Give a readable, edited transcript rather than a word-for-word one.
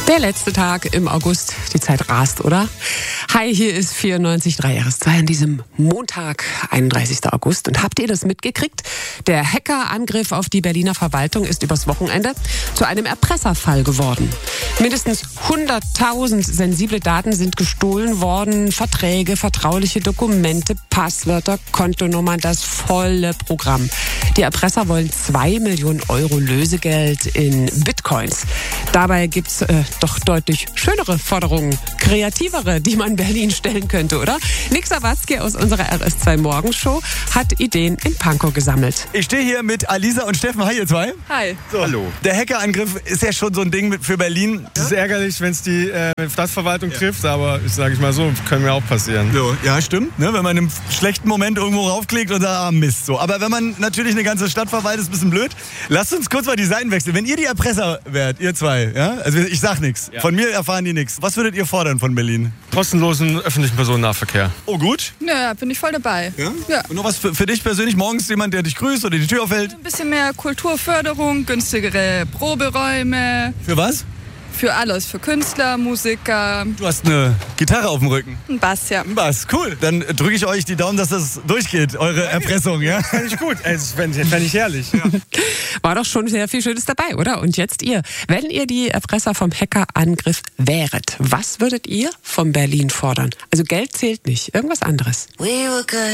Der letzte Tag im August. Die Zeit rast, oder? Hi, hier ist 94.3 RS2 an diesem Montag, 31. August. Und habt ihr das mitgekriegt? Der Hackerangriff auf die Berliner Verwaltung ist übers Wochenende zu einem Erpresserfall geworden. Mindestens 100.000 sensible Daten sind gestohlen worden. Verträge, vertrauliche Dokumente, Passwörter, Kontonummern, das volle Programm. Die Erpresser wollen 2 Millionen Euro Lösegeld in Bitcoins. Dabei gibt's doch deutlich schönere Forderungen, kreativere, die man Berlin stellen könnte, oder? Nick Sawatzki aus unserer RS2 Morgenshow hat Ideen in Pankow gesammelt. Ich stehe hier mit Alisa und Steffen. Hi, ihr zwei. Hi. So. Hallo. Der Hackerangriff ist ja schon so ein Ding für Berlin. Es ist ärgerlich, wenn es die Stadtverwaltung trifft, aber sage ich mal so, können mir auch passieren. So, ja, stimmt. Ne? Wenn man im schlechten Moment irgendwo raufklickt und sagt, Mist. So. Aber wenn man natürlich eine ganze Stadt verwaltet, ist ein bisschen blöd. Lasst uns kurz mal die Seiten wechseln. Wenn ihr die Erpresser wärt, ihr zwei, ja? Also ich sag nichts. Ja. Von mir erfahren die nichts. Was würdet ihr fordern von Berlin? Kostenlosen öffentlichen Personennahverkehr. Oh, gut. Ja, bin ich voll dabei. Ja? Ja. Und noch was für dich persönlich? Morgens jemand, der dich grüßt oder die Tür aufhält? Ein bisschen mehr Kulturförderung, günstigere Proberäume. Für was? Für alles. Für Künstler, Musiker. Du hast eine Gitarre auf dem Rücken. Ein Bass, ja. Ein Bass, cool. Dann drücke ich euch die Daumen, dass das durchgeht, eure Erpressung, ja? Fände ich gut. Das fände ich herrlich. Ja. War doch schon sehr viel Schönes dabei, oder? Und jetzt ihr. Wenn ihr die Erpresser vom Hackerangriff wäret, was würdet ihr von Berlin fordern? Also Geld zählt nicht, irgendwas anderes. We were good.